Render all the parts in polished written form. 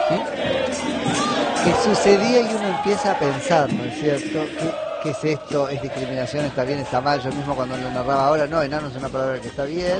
que sucedía y uno empieza a pensar, ¿no es cierto? ¿Qué es esto? ¿Es discriminación? ¿Está bien? ¿Está mal? Yo mismo cuando lo narraba ahora, no, enano es una palabra que está bien.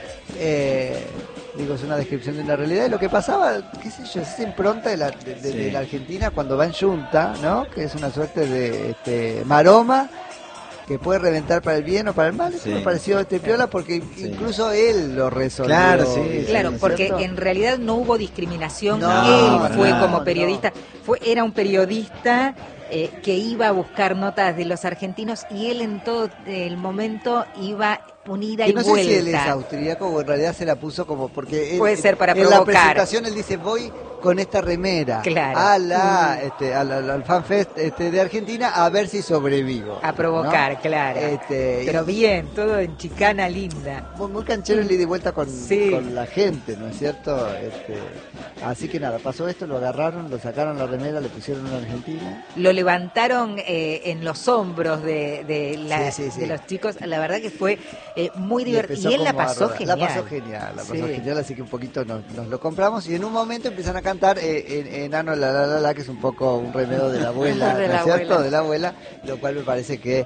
Digo, es una descripción de una realidad. Y lo que pasaba, qué sé yo, es esa impronta de la Argentina cuando va en yunta, ¿no? Que es una suerte de maroma que puede reventar para el bien o para el mal. Eso me pareció piola porque incluso él lo resolvió. Claro, sí. Claro, porque en realidad no hubo discriminación. Él fue como periodista, era un periodista que iba a buscar notas de los argentinos y él en todo el momento iba unida y no vuelta. sé si él es austríaco o en realidad se la puso como porque puede ser para en provocar. la presentación él dice voy con esta remera al FanFest de Argentina a ver si sobrevivo. A provocar, ¿no? Claro. Pero bien, todo en chicana linda. Muy canchero el ida y vuelta con la gente, ¿no es cierto? Así que nada, pasó esto, lo agarraron, lo sacaron la remera, le pusieron una argentina. Lo levantaron en los hombros de los chicos. La verdad que fue muy divertido. Y él la pasó genial. La pasó genial, así que un poquito nos lo compramos y en un momento empiezan a cantar Enano la, que es un poco un remedio de la abuela, ¿no es cierto? De la abuela, lo cual me parece que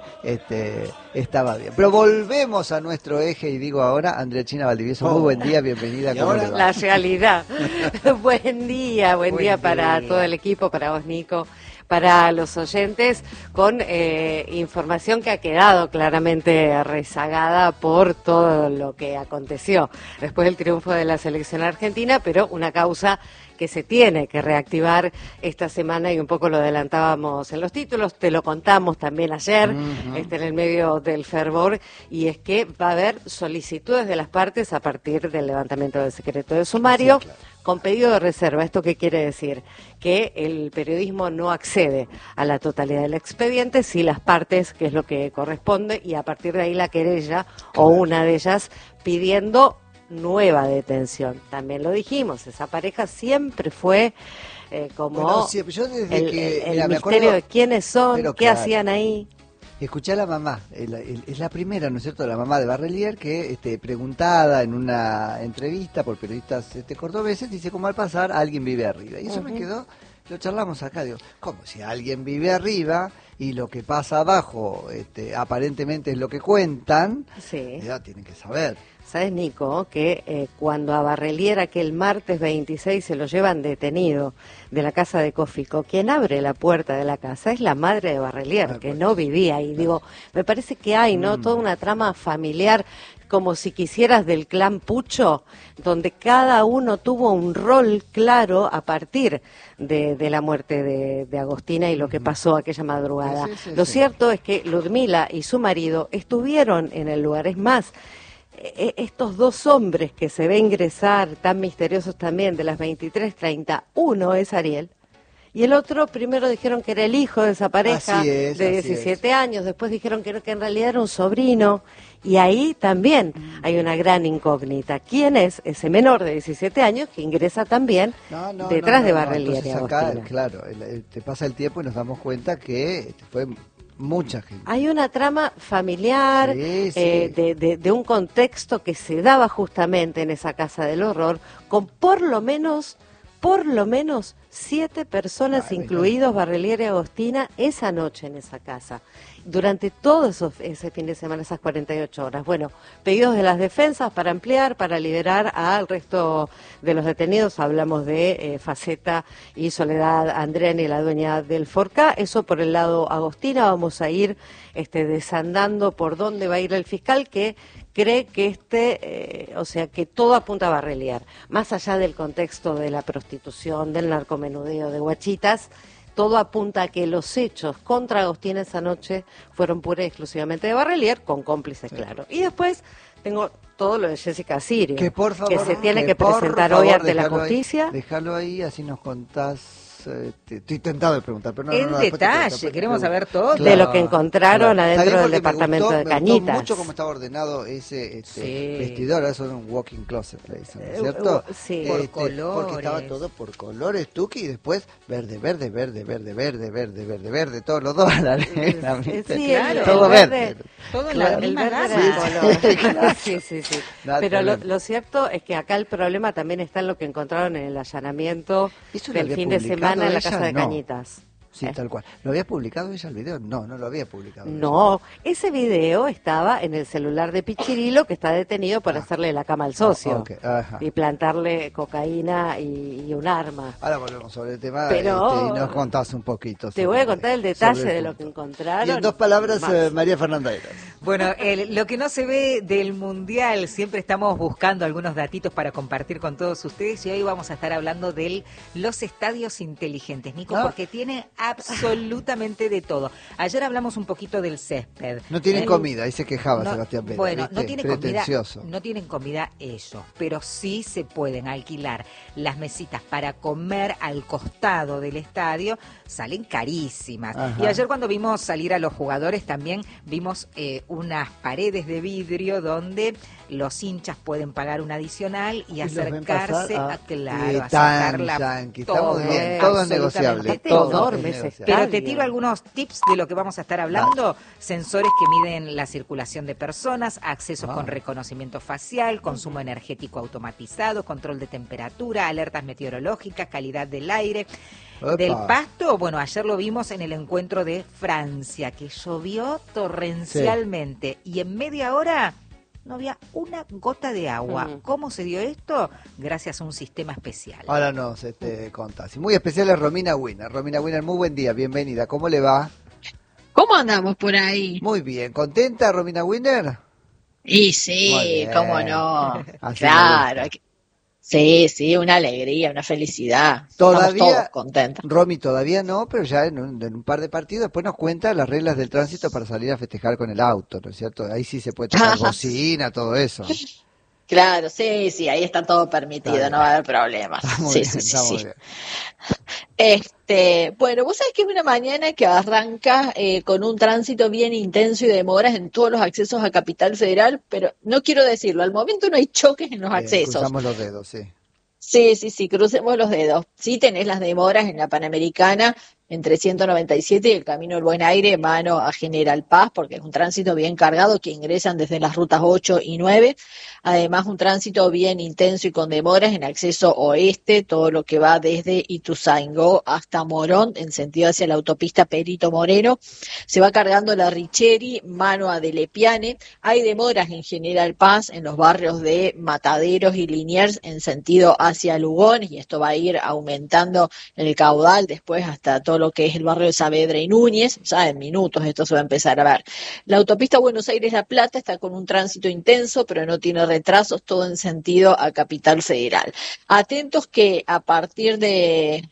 estaba bien. Pero volvemos a nuestro eje y digo ahora, Andrea China Valdivieso, muy buen día, bienvenida. ¿Cómo le va? La realidad. Buen día para todo el equipo, para vos, Nico, para los oyentes, con información que ha quedado claramente rezagada por todo lo que aconteció después del triunfo de la selección argentina, pero una causa que se tiene que reactivar esta semana y un poco lo adelantábamos en los títulos, te lo contamos también ayer, en el medio del fervor, y es que va a haber solicitudes de las partes a partir del levantamiento del secreto de sumario, con pedido de reserva. ¿Esto qué quiere decir? Que el periodismo no accede a la totalidad del expediente si las partes, que es lo que corresponde, y a partir de ahí la querella o una de ellas pidiendo nueva detención. También lo dijimos, esa pareja siempre fue como yo desde el misterio de quiénes son, qué hacían ahí. Escuché a la mamá, es la primera, ¿no es cierto?, la mamá de Barrelier, que preguntada en una entrevista por periodistas cordobeses, dice como al pasar alguien vive arriba. Y eso me quedó, lo charlamos acá, digo, ¿cómo si alguien vive arriba y lo que pasa abajo aparentemente es lo que cuentan? Tienen que saber. ¿Sabes, Nico, que cuando a Barrelier aquel martes 26 se lo llevan detenido de la casa de Cófico, quien abre la puerta de la casa es la madre de Barrelier, que no vivía ahí? Digo, me parece que hay, ¿no?, toda una trama familiar, como si quisieras del clan Pucho, donde cada uno tuvo un rol claro a partir de la muerte de Agostina y lo que pasó aquella madrugada. Lo cierto es que Ludmila y su marido estuvieron en el lugar, es más, estos dos hombres que se ve ingresar, tan misteriosos también, de las 23:30, uno es Ariel, y el otro primero dijeron que era el hijo de esa pareja de 17 años, después dijeron que en realidad era un sobrino, y ahí también hay una gran incógnita. ¿Quién es ese menor de 17 años que ingresa también detrás de Barrelier y Agostina? Acá, claro, te pasa el tiempo y nos damos cuenta que fue mucha gente. Hay una trama familiar, de un contexto que se daba justamente en esa casa del horror, con por lo menos 7 personas, incluidos Barrelier y Agostina, esa noche en esa casa, durante todo ese fin de semana, esas 48 horas. Bueno, pedidos de las defensas para ampliar, para liberar al resto de los detenidos. Hablamos de Faceta y Soledad Andreni, la dueña del Forcá. Eso por el lado Agostina. Vamos a ir desandando por dónde va a ir el fiscal, que cree que que todo apunta a Barrelier, más allá del contexto de la prostitución, del narcomenudeo, de Guachitas. Todo apunta a que los hechos contra Agostina esa noche fueron pura y exclusivamente de Barrelier, con cómplices, claro. Y después tengo todo lo de Jessica Sirio, que por favor, que se tiene que presentar hoy ante la justicia. Déjalo ahí, así nos contás Estoy tentado de preguntar, pero no. En Después te detalle, pregunto, queremos pero- saber todo. De lo que encontraron Está bien adentro del porque departamento de me gustó Cañitas. mucho cómo estaba ordenado ese Sí. vestidor, eso es un walking closet, le dicen, ¿no es cierto? Sí. Por Porque estaba colores. todo por colores, Tuki, y después verde, todos los dólares. Sí, Claro. Todo el verde. Todo en la Claro, el misma verde gama. era el color. Sí, sí, sí. Nada, Pero tremendo. lo cierto es que acá el problema también está en lo que encontraron en el allanamiento ¿Eso lo del había fin de publicado semana en la ella? casa de No. Cañitas. Sí, tal cual. ¿Lo había publicado ella el video? No, no lo había publicado. No, ese video estaba en el celular de Pichirilo, que está detenido por hacerle la cama al socio ok, ajá. y plantarle cocaína y un arma. Ahora volvemos sobre el tema Pero- y nos contás un poquito. Te voy a contar el detalle sobre de el lo que punto. encontraron. Y en 2 palabras, más. María Fernanda Eras. Bueno, lo que no se ve del Mundial, siempre estamos buscando algunos datitos para compartir con todos ustedes y hoy vamos a estar hablando de los estadios inteligentes, Nico, porque tiene absolutamente de todo. Ayer hablamos un poquito del césped. No tienen comida, ahí se quejaba No, Sebastián Pérez. bueno, ¿viste? no tiene comida, Pretencioso. no tienen comida ellos, pero sí se pueden alquilar las mesitas para comer al costado del estadio, salen carísimas. Ajá. Y ayer cuando vimos salir a los jugadores también vimos unas paredes de vidrio donde los hinchas pueden pagar un adicional y los ven acercarse pasar a, claro, y a sacar tan la yankee, todo, estamos bien, todo es negociable, Aparte, todo enorme es ese negociable. pero te estadio. tiro algunos tips de lo que vamos a estar hablando. Sensores que miden la circulación de personas, accesos con reconocimiento facial, consumo energético automatizado, control de temperatura, alertas meteorológicas, calidad del aire. Opa. Del pasto, bueno, ayer lo vimos en el encuentro de Francia, que llovió torrencialmente y en media hora no había una gota de agua. Ujú. ¿Cómo se dio esto? Gracias a un sistema especial. Ahora nos contás. Y muy especial es Romina Winner. Romina Winner, muy buen día, bienvenida. ¿Cómo le va? ¿Cómo andamos por ahí? Muy bien. ¿Contenta, Romina Winner? Y Muy sí, bien. cómo no. Así Claro. me gusta. Sí, una alegría, una felicidad. Todavía, Estamos todos contentos. Romy, todavía no, pero ya en un par de partidos después nos cuenta las reglas del tránsito para salir a festejar con el auto, ¿no es cierto? Ahí sí se puede tocar bocina, todo eso. Claro, sí, ahí está todo permitido, Está no va a haber problemas. Está muy Sí, bien, sí, está muy sí. bien. Bueno, vos sabés que es una mañana que arranca con un tránsito bien intenso y demoras en todos los accesos a Capital Federal, pero no quiero decirlo, al momento no hay choques en los Bien, accesos. cruzamos los dedos, sí. Sí, crucemos los dedos. Sí tenés las demoras en la Panamericana entre 197 y el Camino del Buen Aire, mano a General Paz, porque es un tránsito bien cargado que ingresan desde las rutas 8 y 9. Además, un tránsito bien intenso y con demoras en acceso oeste, todo lo que va desde Ituzaingó hasta Morón, en sentido hacia la autopista Perito Moreno. Se va cargando la Richeri, mano a Delepiane. Hay demoras en General Paz, en los barrios de Mataderos y Liniers, en sentido hacia Lugones, y esto va a ir aumentando el caudal después hasta todo lo que es el barrio de Saavedra y Núñez. Ya en minutos esto se va a empezar a ver. La autopista Buenos Aires-La Plata está con un tránsito intenso, pero no tiene retrasos, todo en sentido a Capital Federal. Atentos que a partir de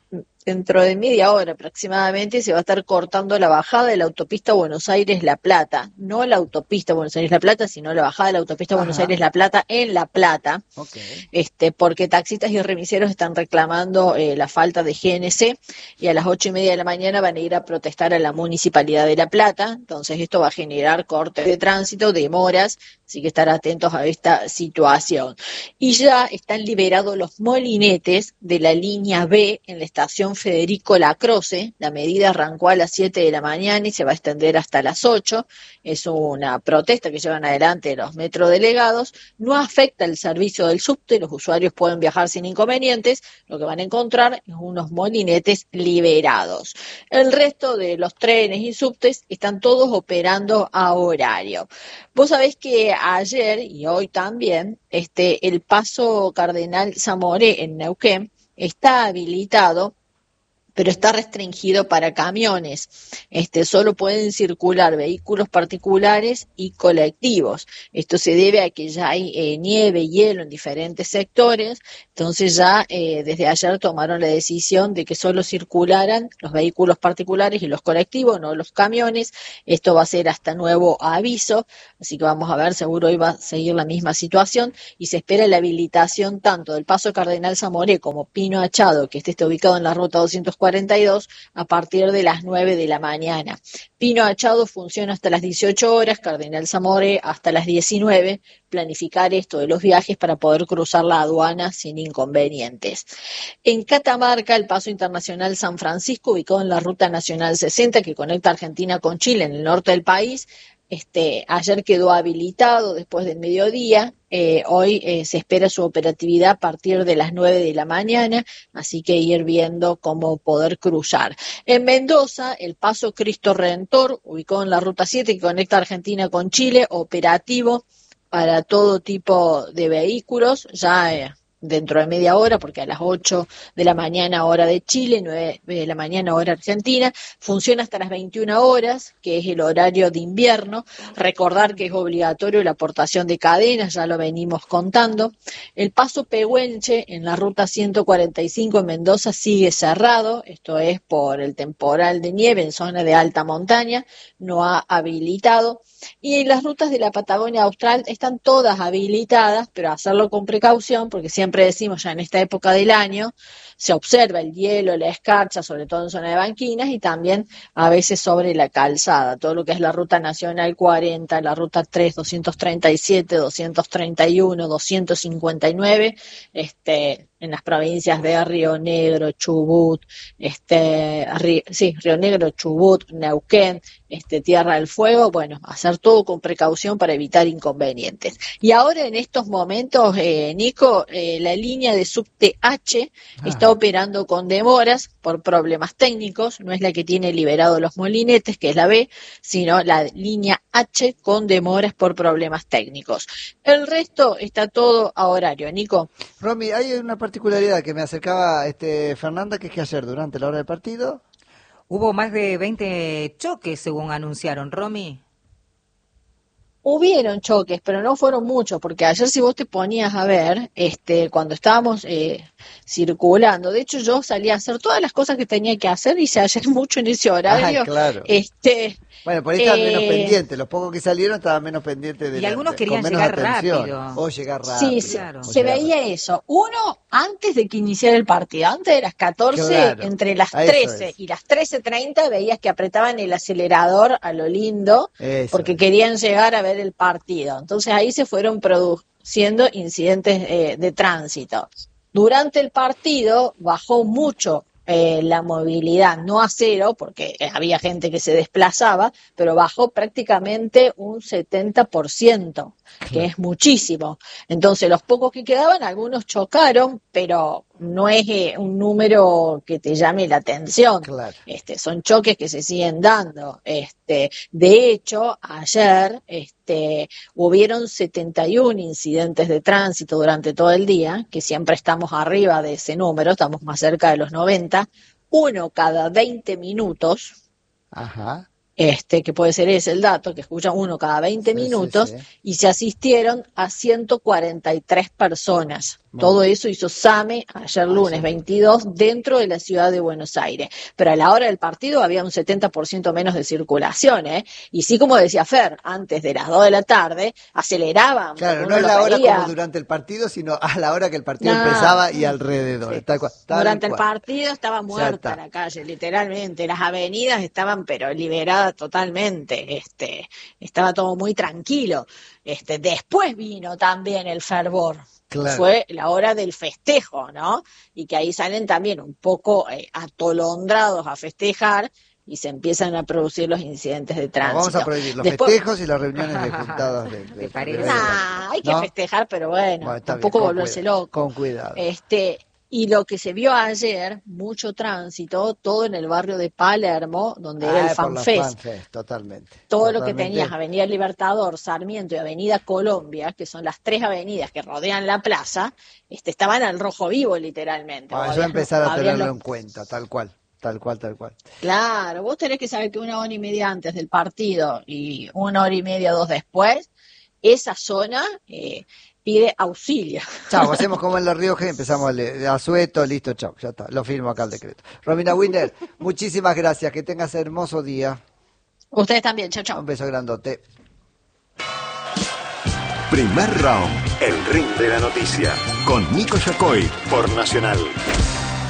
dentro de media hora aproximadamente se va a estar cortando la bajada de la autopista Buenos Aires-La Plata, no la autopista Buenos Aires-La Plata, sino la bajada de la autopista Buenos Aires-La Plata en La Plata, porque taxistas y remiseros están reclamando la falta de GNC y a las 8:30 de la mañana van a ir a protestar a la Municipalidad de La Plata. Entonces esto va a generar cortes de tránsito, demoras, así que estar atentos a esta situación. Y ya están liberados los molinetes de la línea B en la estación Federico Lacroce. La medida arrancó a las 7 de la mañana y se va a extender hasta las 8. Es una protesta que llevan adelante los metrodelegados. No afecta el servicio del subte, los usuarios pueden viajar sin inconvenientes. Lo que van a encontrar es unos molinetes liberados. El resto de los trenes y subtes están todos operando a horario. Vos sabés que ayer y hoy también el paso Cardenal Zamoré en Neuquén está habilitado pero está restringido para camiones. Solo pueden circular vehículos particulares y colectivos. Esto se debe a que ya hay nieve y hielo en diferentes sectores, entonces ya desde ayer tomaron la decisión de que solo circularan los vehículos particulares y los colectivos, no los camiones. Esto va a ser hasta nuevo aviso, así que vamos a ver, seguro hoy va a seguir la misma situación y se espera la habilitación tanto del Paso Cardenal Zamoré como Pino Achado, que está ubicado en la ruta 242, a partir de las 9 de la mañana. Pino Achado funciona hasta las 18 horas, Cardenal Zamoré hasta las 19, planificar esto de los viajes para poder cruzar la aduana sin inconvenientes. En Catamarca, el Paso Internacional San Francisco, ubicado en la Ruta Nacional 60, que conecta Argentina con Chile en el norte del país, ayer quedó habilitado después del mediodía, hoy se espera su operatividad a partir de las 9 de la mañana, así que ir viendo cómo poder cruzar. En Mendoza, el Paso Cristo Redentor, ubicado en la Ruta 7 que conecta Argentina con Chile, operativo para todo tipo de vehículos, ya dentro de media hora, porque a las 8 de la mañana hora de Chile, 9 de la mañana hora argentina, funciona hasta las 21 horas, que es el horario de invierno. Recordar que es obligatorio la aportación de cadenas, ya lo venimos contando. El Paso Pehuenche en la ruta 145 en Mendoza sigue cerrado, esto es por el temporal de nieve en zona de alta montaña, no ha habilitado. Y las rutas de la Patagonia Austral están todas habilitadas, pero hacerlo con precaución, porque siempre decimos ya en esta época del año, se observa el hielo, la escarcha, sobre todo en zona de banquinas, y también a veces sobre la calzada, todo lo que es la Ruta Nacional 40, la Ruta 3, 237, 231, 259, en las provincias de Río Negro, Chubut, Río Negro, Chubut, Neuquén, Tierra del Fuego, bueno, hacer todo con precaución para evitar inconvenientes. Y ahora en estos momentos, Nico, la línea de subte H está operando con demoras por problemas técnicos, no es la que tiene liberado los molinetes, que es la B, sino la línea H con demoras por problemas técnicos. El resto está todo a horario, Nico. Romy, hay una particularidad que me acercaba Fernanda, que es que ayer, durante la hora del partido, hubo más de 20 choques, según anunciaron, Romy. Hubieron choques, pero no fueron muchos, porque ayer si vos te ponías a ver, cuando estábamos circulando, de hecho yo salí a hacer todas las cosas que tenía que hacer, hice ayer mucho en ese horario. Claro. Bueno, por ahí estaban menos pendientes, los pocos que salieron estaban menos pendientes de y algunos querían llegar rápido. O llegar rápido. Sí, claro. Se veía eso. Uno, antes de que iniciara el partido, antes de las 14, claro, entre las 13 y las 13:30 veías que apretaban el acelerador a lo lindo, porque querían llegar a ver el partido. Entonces ahí se fueron produciendo incidentes de tránsito. Durante el partido bajó mucho la movilidad, no a cero, porque había gente que se desplazaba, pero bajó prácticamente un 70%, que es muchísimo. Entonces, los pocos que quedaban, algunos chocaron, pero no es un número que te llame la atención. Claro. Son choques que se siguen dando. De hecho, ayer hubieron 71 incidentes de tránsito durante todo el día, que siempre estamos arriba de ese número, estamos más cerca de los 90, uno cada 20 minutos. Ajá. Que puede ser ese el dato, que escuchan uno cada 20 minutos, y se asistieron a 143 personas. Bueno. Todo eso hizo SAME ayer lunes 22 dentro de la ciudad de Buenos Aires. Pero a la hora del partido había un 70% menos de circulación, Y sí, como decía Fer, antes de las 2 de la tarde aceleraban. Claro, no es la hora como durante el partido, sino a la hora que el partido empezaba y alrededor. Sí. Durante el partido estaba muerta la calle, literalmente. Las avenidas estaban pero liberadas totalmente. Estaba todo muy tranquilo. Después vino también el fervor. Claro. Fue la hora del festejo, ¿no? Y que ahí salen también un poco atolondrados a festejar y se empiezan a producir los incidentes de tránsito. Vamos a prohibir los festejos y las reuniones de juntadas. Hay que festejar, pero bueno tampoco bien, volverse loco. Con cuidado. Y lo que se vio ayer, mucho tránsito, todo en el barrio de Palermo, donde era el FanFest. Totalmente. Todo lo que tenías, Avenida Libertador, Sarmiento y Avenida Colombia, que son las tres avenidas que rodean la plaza, estaban al rojo vivo, literalmente. Yo empezar a tenerlo en cuenta, tal cual. Tal cual. Claro, vos tenés que saber que 1 hora y media antes del partido y 1 hora y media, 2 después, esa zona pide auxilio. Chao, hacemos como en los Ríos G, empezamos a Sueto, listo, chao, ya está, lo firmo acá el decreto. Romina Winner, muchísimas gracias, que tengas hermoso día. Ustedes también, chao, chao. Un beso grandote. Primer round, el ring de la noticia, con Nico Yacoy por Nacional.